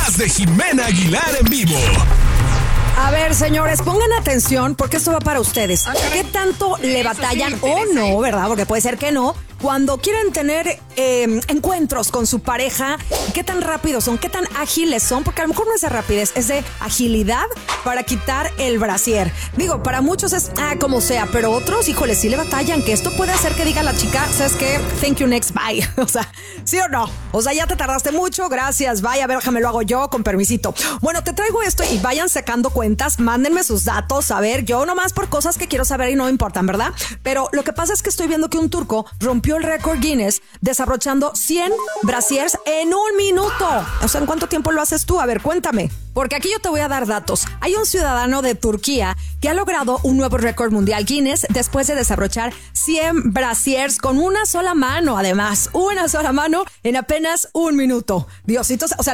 más de Jimena Aguilar en vivo. A ver, señores, pongan atención porque esto va para ustedes. ¿Qué tanto le batallan o no, verdad? Porque puede ser que no. Cuando quieren tener encuentros con su pareja, ¿qué tan rápidos son? ¿Qué tan ágiles son? Porque a lo mejor no es de rapidez, es de agilidad para quitar el brasier. Digo, para muchos es como sea, pero otros, híjole, sí le batallan, que esto puede hacer que diga la chica, ¿sabes qué? Thank you, next, bye. O sea, ¿sí o no? O sea, ya te tardaste mucho, gracias, bye, a ver, déjame lo hago yo, con permisito. Bueno, te traigo esto y vayan sacando cuentas, mándenme sus datos, a ver, yo nomás por cosas que quiero saber y no me importan, ¿verdad? Pero lo que pasa es que estoy viendo que un turco rompió el récord Guinness desabrochando 100 brasiers en un minuto. O sea, ¿en cuánto tiempo lo haces tú? A ver, cuéntame. Porque aquí yo te voy a dar datos. Hay un ciudadano de Turquía que ha logrado un nuevo récord mundial Guinness después de desabrochar 100 brasiers con una sola mano, además. Una sola mano en apenas un minuto. Diositos, o sea,